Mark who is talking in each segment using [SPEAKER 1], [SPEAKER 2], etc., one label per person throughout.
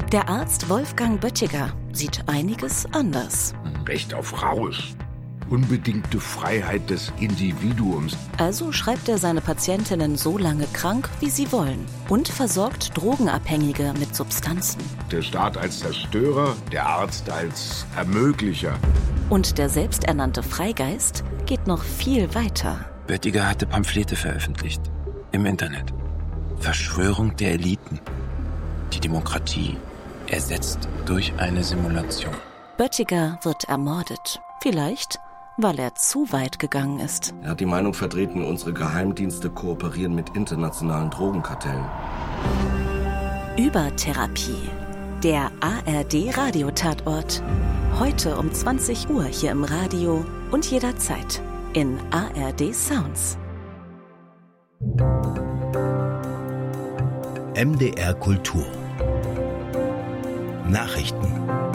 [SPEAKER 1] Der Arzt Wolfgang Böttiger sieht einiges anders.
[SPEAKER 2] Recht auf Rausch. Unbedingte Freiheit des Individuums.
[SPEAKER 1] Also schreibt er seine Patientinnen so lange krank, wie sie wollen und versorgt Drogenabhängige mit Substanzen.
[SPEAKER 2] Der Staat als Zerstörer, der Arzt als Ermöglicher.
[SPEAKER 1] Und der selbsternannte Freigeist geht noch viel weiter.
[SPEAKER 3] Böttiger hatte Pamphlete veröffentlicht. Im Internet. Verschwörung der Eliten. Die Demokratie ersetzt durch eine Simulation.
[SPEAKER 1] Böttiger wird ermordet. Vielleicht, weil er zu weit gegangen ist.
[SPEAKER 4] Er hat die Meinung vertreten, unsere Geheimdienste kooperieren mit internationalen Drogenkartellen.
[SPEAKER 1] Übertherapie. Der ARD-Radiotatort. Heute um 20 Uhr hier im Radio und jederzeit in ARD Sounds.
[SPEAKER 5] MDR Kultur. Nachrichten.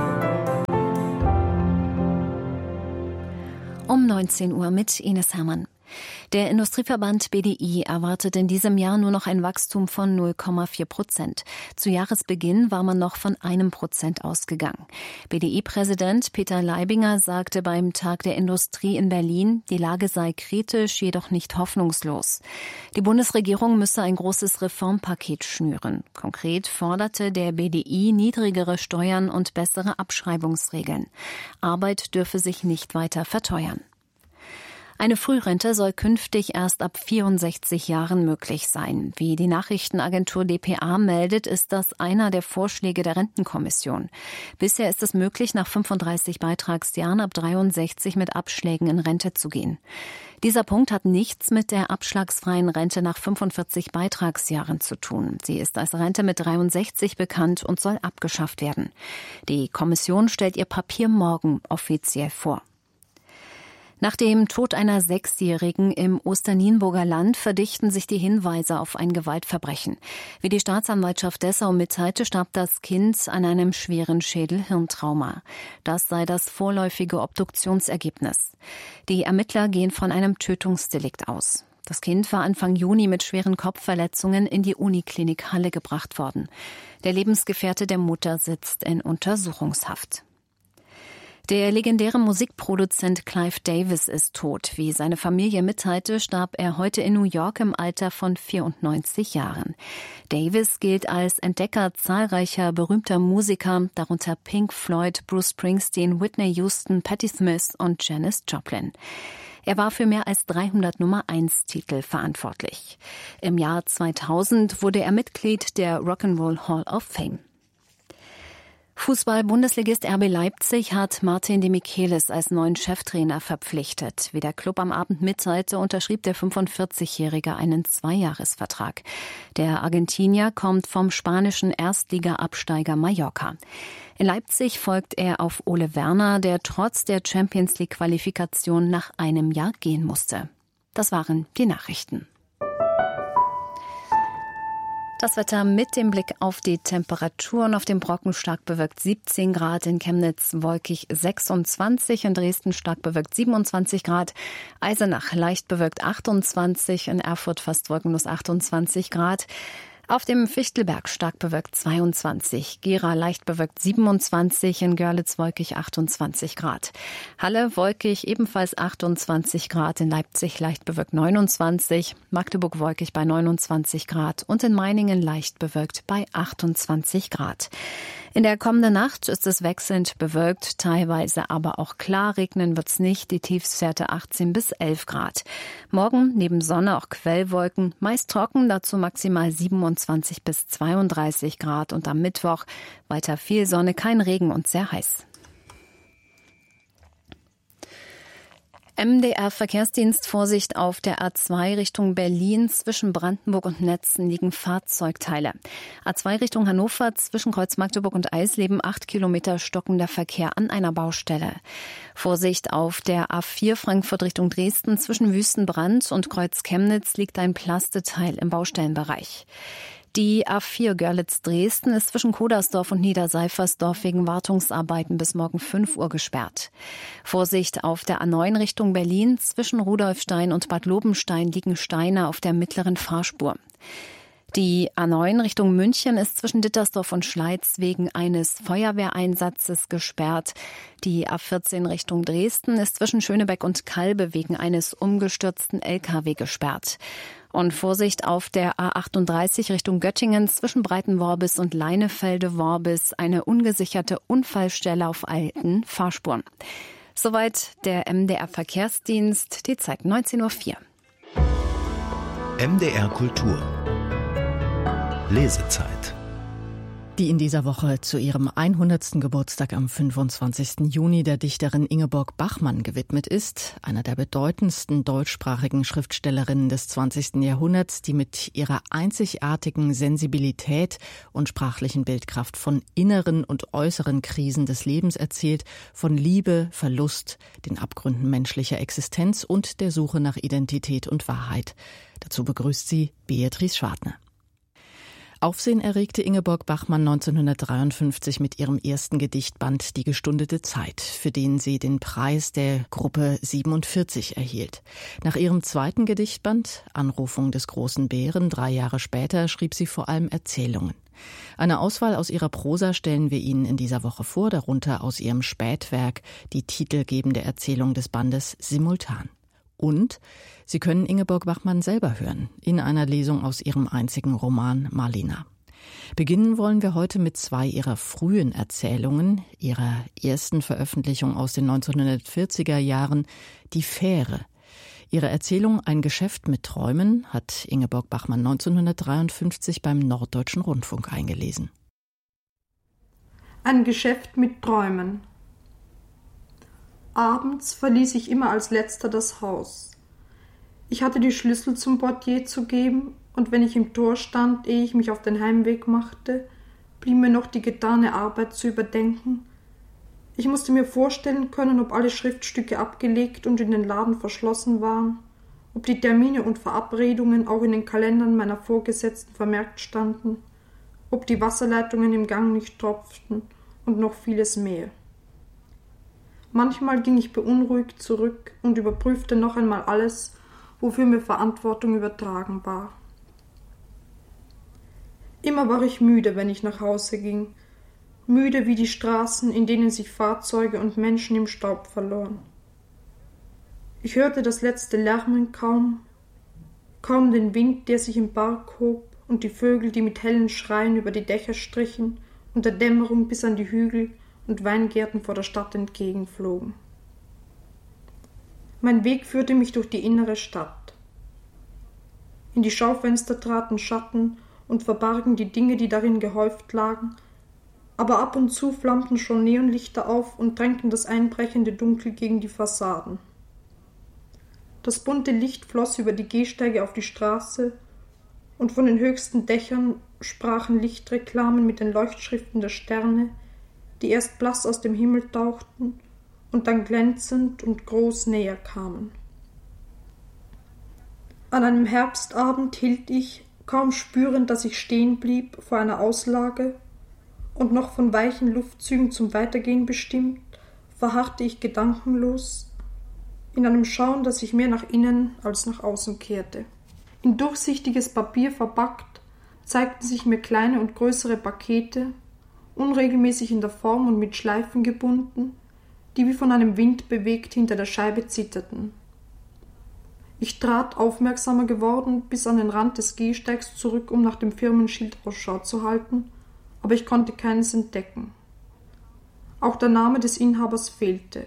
[SPEAKER 6] Um 19 Uhr mit Ines Hermann. Der Industrieverband BDI erwartet in diesem Jahr nur noch ein Wachstum von 0,4%. Zu Jahresbeginn war man noch von 1% ausgegangen. BDI-Präsident Peter Leibinger sagte beim Tag der Industrie in Berlin, die Lage sei kritisch, jedoch nicht hoffnungslos. Die Bundesregierung müsse ein großes Reformpaket schnüren. Konkret forderte der BDI niedrigere Steuern und bessere Abschreibungsregeln. Arbeit dürfe sich nicht weiter verteuern. Eine Frührente soll künftig erst ab 64 Jahren möglich sein. Wie die Nachrichtenagentur dpa meldet, ist das einer der Vorschläge der Rentenkommission. Bisher ist es möglich, nach 35 Beitragsjahren ab 63 mit Abschlägen in Rente zu gehen. Dieser Punkt hat nichts mit der abschlagsfreien Rente nach 45 Beitragsjahren zu tun. Sie ist als Rente mit 63 bekannt und soll abgeschafft werden. Die Kommission stellt ihr Papier morgen offiziell vor. Nach dem Tod einer Sechsjährigen im Osternienburger Land verdichten sich die Hinweise auf ein Gewaltverbrechen. Wie die Staatsanwaltschaft Dessau mitteilte, starb das Kind an einem schweren Schädel-Hirntrauma. Das sei das vorläufige Obduktionsergebnis. Die Ermittler gehen von einem Tötungsdelikt aus. Das Kind war Anfang Juni mit schweren Kopfverletzungen in die Uniklinik Halle gebracht worden. Der Lebensgefährte der Mutter sitzt in Untersuchungshaft. Der legendäre Musikproduzent Clive Davis ist tot. Wie seine Familie mitteilte, starb er heute in New York im Alter von 94 Jahren. Davis gilt als Entdecker zahlreicher berühmter Musiker, darunter Pink Floyd, Bruce Springsteen, Whitney Houston, Patti Smith und Janis Joplin. Er war für mehr als 300 Nummer-1-Titel verantwortlich. Im Jahr 2000 wurde er Mitglied der Rock'n'Roll Hall of Fame. Fußball-Bundesligist RB Leipzig hat Martin de Michelis als neuen Cheftrainer verpflichtet. Wie der Club am Abend mitteilte, unterschrieb der 45-Jährige einen 2-Jahres-Vertrag. Der Argentinier kommt vom spanischen Erstliga-Absteiger Mallorca. In Leipzig folgt er auf Ole Werner, der trotz der Champions-League-Qualifikation nach einem Jahr gehen musste. Das waren die Nachrichten. Das Wetter mit dem Blick auf die Temperaturen: auf dem Brocken stark bewölkt 17 Grad, in Chemnitz wolkig 26, in Dresden stark bewölkt 27 Grad, Eisenach leicht bewölkt 28, in Erfurt fast wolkenlos 28 Grad. Auf dem Fichtelberg stark bewölkt 22, Gera leicht bewölkt 27, in Görlitz wolkig 28 Grad. Halle wolkig ebenfalls 28 Grad, in Leipzig leicht bewölkt 29, Magdeburg wolkig bei 29 Grad und in Meiningen leicht bewölkt bei 28 Grad. In der kommenden Nacht ist es wechselnd bewölkt, teilweise aber auch klar. Regnen wird's nicht, die Tiefstwerte 18 bis 11 Grad. Morgen neben Sonne auch Quellwolken, meist trocken, dazu maximal 27 bis 32 Grad. Und am Mittwoch weiter viel Sonne, kein Regen und sehr heiß. MDR-Verkehrsdienst: Vorsicht auf der A2 Richtung Berlin. Zwischen Brandenburg und Netzen liegen Fahrzeugteile. A2 Richtung Hannover zwischen Kreuz Magdeburg und Eisleben 8 Kilometer stockender Verkehr an einer Baustelle. Vorsicht auf der A4 Frankfurt Richtung Dresden. Zwischen Wüstenbrand und Kreuz Chemnitz liegt ein Plasteteil im Baustellenbereich. Die A4 Görlitz-Dresden ist zwischen Kodersdorf und Niederseifersdorf wegen Wartungsarbeiten bis morgen 5 Uhr gesperrt. Vorsicht auf der A9 Richtung Berlin. Zwischen Rudolfstein und Bad Lobenstein liegen Steine auf der mittleren Fahrspur. Die A9 Richtung München ist zwischen Dittersdorf und Schleiz wegen eines Feuerwehreinsatzes gesperrt. Die A14 Richtung Dresden ist zwischen Schönebeck und Kalbe wegen eines umgestürzten LKW gesperrt. Und Vorsicht auf der A38 Richtung Göttingen zwischen Breitenworbis und Leinefelde-Worbis, eine ungesicherte Unfallstelle auf alten Fahrspuren. Soweit der MDR Verkehrsdienst, die Zeit 19:04 Uhr.
[SPEAKER 5] MDR Kultur Lesezeit.
[SPEAKER 7] Die in dieser Woche zu ihrem 100. Geburtstag am 25. Juni der Dichterin Ingeborg Bachmann gewidmet ist, einer der bedeutendsten deutschsprachigen Schriftstellerinnen des 20. Jahrhunderts, die mit ihrer einzigartigen Sensibilität und sprachlichen Bildkraft von inneren und äußeren Krisen des Lebens erzählt, von Liebe, Verlust, den Abgründen menschlicher Existenz und der Suche nach Identität und Wahrheit. Dazu begrüßt sie Beatrice Schwartner. Aufsehen erregte Ingeborg Bachmann 1953 mit ihrem ersten Gedichtband »Die gestundete Zeit«, für den sie den Preis der Gruppe 47 erhielt. Nach ihrem zweiten Gedichtband »Anrufung des großen Bären« 3 Jahre später schrieb sie vor allem Erzählungen. Eine Auswahl aus ihrer Prosa stellen wir Ihnen in dieser Woche vor, darunter aus ihrem Spätwerk die titelgebende Erzählung des Bandes »Simultan«. Und Sie können Ingeborg Bachmann selber hören, in einer Lesung aus ihrem einzigen Roman Marlina. Beginnen wollen wir heute mit 2 ihrer frühen Erzählungen, ihrer ersten Veröffentlichung aus den 1940er Jahren, Die Fähre. Ihre Erzählung Ein Geschäft mit Träumen hat Ingeborg Bachmann 1953 beim Norddeutschen Rundfunk eingelesen.
[SPEAKER 8] Ein Geschäft mit Träumen. Abends verließ ich immer als Letzter das Haus. Ich hatte die Schlüssel zum Portier zu geben, und wenn ich im Tor stand, ehe ich mich auf den Heimweg machte, blieb mir noch die getane Arbeit zu überdenken. Ich musste mir vorstellen können, ob alle Schriftstücke abgelegt und in den Laden verschlossen waren, ob die Termine und Verabredungen auch in den Kalendern meiner Vorgesetzten vermerkt standen, ob die Wasserleitungen im Gang nicht tropften und noch vieles mehr. Manchmal ging ich beunruhigt zurück und überprüfte noch einmal alles, wofür mir Verantwortung übertragen war. Immer war ich müde, wenn ich nach Hause ging, müde wie die Straßen, in denen sich Fahrzeuge und Menschen im Staub verloren. Ich hörte das letzte Lärmen kaum den Wind, der sich im Park hob, und die Vögel, die mit hellen Schreien über die Dächer strichen und der Dämmerung bis an die Hügel und Weingärten vor der Stadt entgegenflogen. Mein Weg führte mich durch die innere Stadt. In die Schaufenster traten Schatten und verbargen die Dinge, die darin gehäuft lagen, aber ab und zu flammten schon Neonlichter auf und drängten das einbrechende Dunkel gegen die Fassaden. Das bunte Licht floss über die Gehsteige auf die Straße, und von den höchsten Dächern sprachen Lichtreklamen mit den Leuchtschriften der Sterne, die erst blass aus dem Himmel tauchten und dann glänzend und groß näher kamen. An einem Herbstabend hielt ich, kaum spürend, dass ich stehen blieb, vor einer Auslage, und noch von weichen Luftzügen zum Weitergehen bestimmt, verharrte ich gedankenlos in einem Schauen, das sich mehr nach innen als nach außen kehrte. In durchsichtiges Papier verpackt zeigten sich mir kleine und größere Pakete, unregelmäßig in der Form und mit Schleifen gebunden, die wie von einem Wind bewegt hinter der Scheibe zitterten. Ich trat, aufmerksamer geworden, bis an den Rand des Gehsteigs zurück, um nach dem Firmenschild Ausschau zu halten, aber ich konnte keines entdecken. Auch der Name des Inhabers fehlte.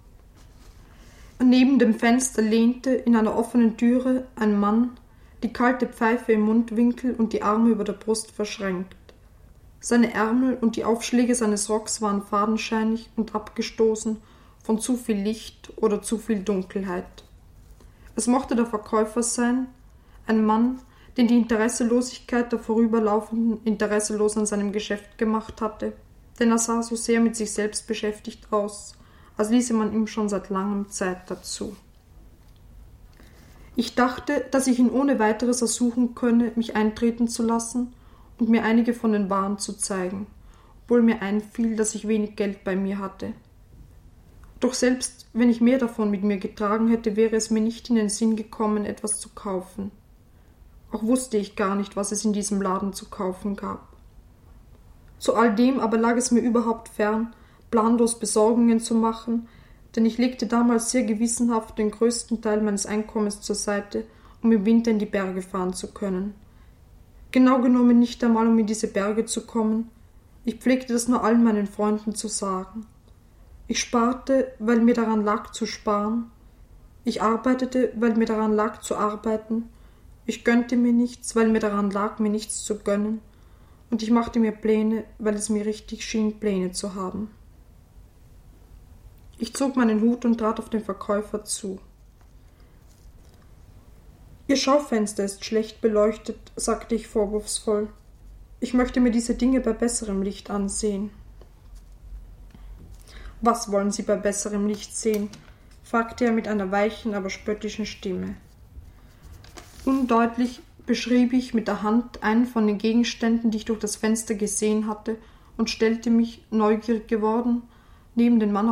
[SPEAKER 8] Neben dem Fenster lehnte, in einer offenen Türe, ein Mann, die kalte Pfeife im Mundwinkel und die Arme über der Brust verschränkt. Seine Ärmel und die Aufschläge seines Rocks waren fadenscheinig und abgestoßen von zu viel Licht oder zu viel Dunkelheit. Es mochte der Verkäufer sein, ein Mann, den die Interesselosigkeit der Vorüberlaufenden interesselos an seinem Geschäft gemacht hatte, denn er sah so sehr mit sich selbst beschäftigt aus, als ließe man ihm schon seit langem Zeit dazu. Ich dachte, dass ich ihn ohne weiteres ersuchen könne, mich eintreten zu lassen und mir einige von den Waren zu zeigen, obwohl mir einfiel, dass ich wenig Geld bei mir hatte. Doch selbst wenn ich mehr davon mit mir getragen hätte, wäre es mir nicht in den Sinn gekommen, etwas zu kaufen. Auch wusste ich gar nicht, was es in diesem Laden zu kaufen gab. Zu all dem aber lag es mir überhaupt fern, planlos Besorgungen zu machen, denn ich legte damals sehr gewissenhaft den größten Teil meines Einkommens zur Seite, um im Winter in die Berge fahren zu können. Genau genommen nicht einmal, um in diese Berge zu kommen. Ich pflegte das nur allen meinen Freunden zu sagen. Ich sparte, weil mir daran lag zu sparen. Ich arbeitete, weil mir daran lag zu arbeiten. Ich gönnte mir nichts, weil mir daran lag, mir nichts zu gönnen. Und ich machte mir Pläne, weil es mir richtig schien, Pläne zu haben. Ich zog meinen Hut und trat auf den Verkäufer zu. »Ihr Schaufenster ist schlecht beleuchtet«, sagte ich vorwurfsvoll. »Ich möchte mir diese Dinge bei besserem Licht ansehen.« »Was wollen Sie bei besserem Licht sehen?« fragte er mit einer weichen, aber spöttischen Stimme. Undeutlich beschrieb ich mit der Hand einen von den Gegenständen, die ich durch das Fenster gesehen hatte, und stellte mich, neugierig geworden, neben den Mann